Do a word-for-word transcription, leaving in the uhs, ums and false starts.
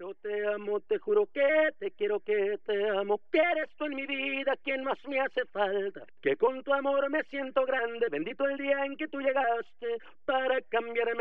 Yo te amo, te juro que te quiero, que te amo, que eres tú en mi vida quien más me hace falta, que con tu amor me siento grande, bendito el día en que tú llegaste para cambiarme